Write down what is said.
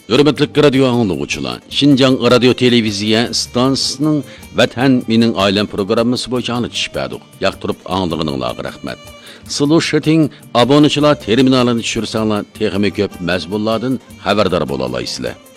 Hürmetli radio anlıqçılar, Şinjan Radio Televiziya stansiyasının Vatan Mening Ailem programması boyunca anlatışıp yaqtırıp anlığınızga rahmat. Silu şeting abonechilar terminalini tushirsanlar, texmi ko'p mazmunlardan xabardor bo'la olasizlar.